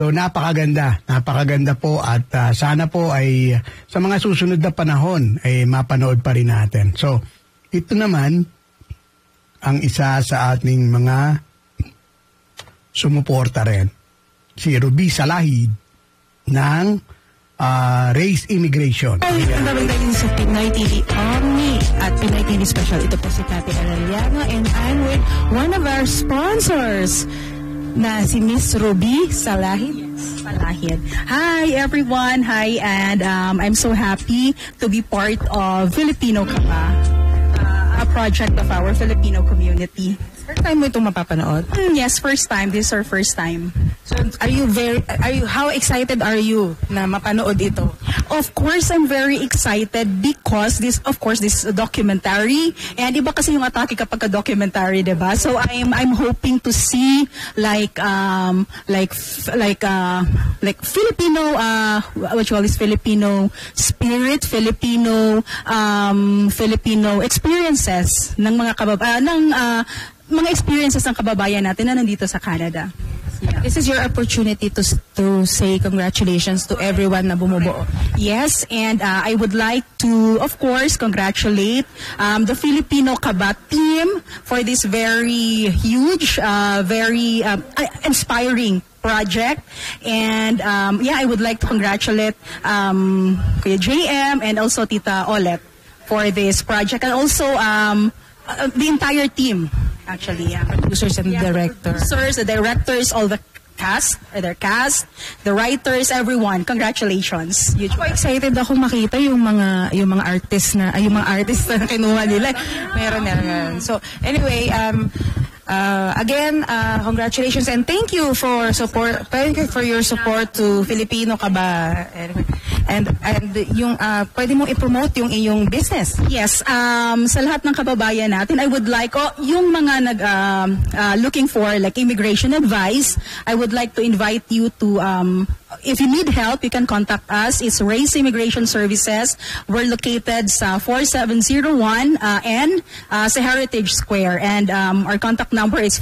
So napakaganda po at sana po ay sa mga susunod na panahon ay mapanood pa rin natin. So ito naman ang isa sa ating mga sumuporta rin. Si Ruby Salahid ng Race Immigration. Ang babalik sa Pinoy TV Omni at Pinoy TV Special. Ito po si Cathy Arellano and I'm with one of our sponsors na si Miss Ruby Salahid. Hi everyone, hi, and I'm so happy to be part of Filipino Ka Ba, a project of our Filipino community. First time mo itong mapapanood? Yes, first time. This is our first time. So, how excited are you na mapanood ito? Of course, I'm very excited because this is a documentary, and iba kasi yung atake kapag documentary, diba? So I'm hoping to see like Filipino what you call this, Filipino spirit, Filipino experiences ng mga mga experiences ng kababayan natin na nandito sa Canada. Yeah. This is your opportunity to say congratulations to everyone na bumubuo. Yes, and I would like to, of course, congratulate the Filipino Ka Ba team for this very huge, very inspiring project. And I would like to congratulate Kuya JM and also Tita Olet for this project, and also the entire team. Actually, producers and directors. The directors, all the cast, the writers, everyone. Congratulations. Ako excited ako makita yung mga artists na kinuha nila. Meron. So anyway, again, congratulations and thank you for support. Thank you for your support to Filipino Ka Ba. And yung pwede mong i-promote yung iyong business. Yes, sa lahat ng kababayan natin, I would like yung mga looking for like immigration advice, I would like to invite you to if you need help, you can contact us. It's Race Immigration Services. We're located sa 4701 N sa Heritage Square, and our contact number is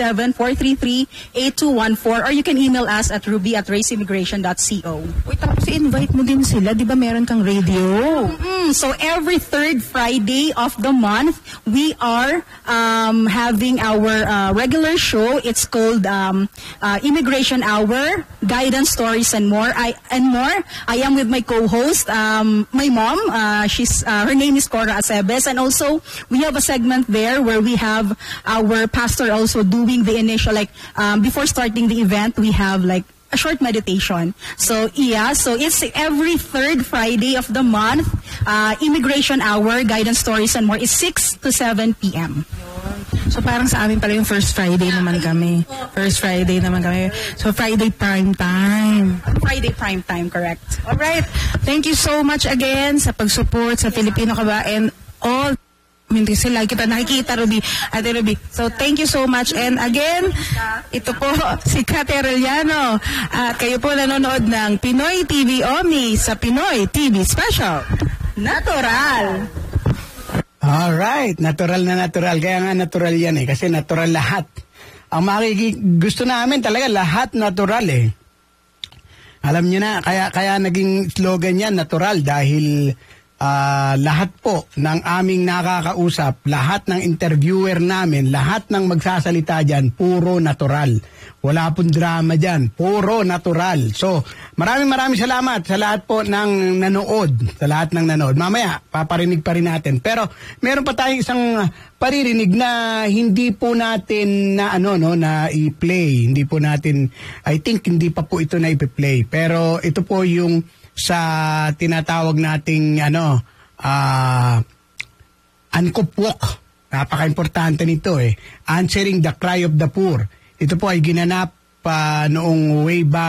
587-433-8214, or you can email us at ruby@raceimmigration.co. Wait, tapos i-invite mo din sila, di ba meron kang radio? So every third Friday of the month, we are having our regular show. It's called Immigration Hour, Guidance, Stories, and more. I am with my co-host, my mom. Her name is Cora Acebes, and also we have a segment there where we have our pastor also doing the initial, before starting the event, we have like a short meditation. So it's every third Friday of the month. Immigration Hour, Guidance, Stories, and more is 6 to 7 p.m. So parang sa amin pala yung first Friday naman kami. So Friday prime time. Correct. Alright. Thank you so much again sa pag-support sa Filipino Ka Ba and all. Hindi sila kita nakikita, Ate Ruby. So thank you so much. And again, ito po si Cathy Arellano. At kayo po nanonood ng Pinoy TV Omni sa Pinoy TV Special. Natural. Alright, natural na natural. Kaya nga natural yan kasi natural lahat. Ang gusto namin talaga lahat natural Alam niyo na, kaya naging slogan yan, natural, dahil lahat po ng aming nakakausap, lahat ng interviewer namin, lahat ng magsasalita dyan, puro natural. Wala pong drama dyan, puro natural. So, maraming salamat sa lahat po ng nanood, Mamaya, paparinig pa rin natin. Pero, meron pa tayong isang paririnig na hindi po natin na i-play. Hindi po natin, I think hindi pa po ito na i-play. Pero, ito po yung sa tinatawag nating Angkop Walk. Napaka-importante nito Answering the Cry of the Poor. Ito po ay ginanap noong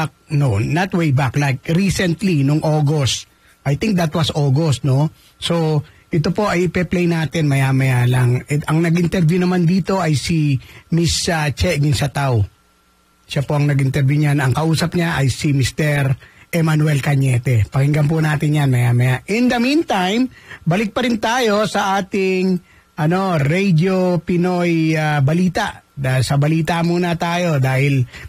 recently, noong August. I think that was August, no? So, ito po ay ipe-play natin maya-maya lang. Ang nag-interview naman dito ay si Miss Che Ginsatao. Siya po ang nag-interview niya. Ang kausap niya ay si Mr. Emmanuel Cañete. Pakinggan po natin yan maya-maya. In the meantime, balik pa rin tayo sa ating Radio Pinoy Balita. Sa balita muna tayo dahil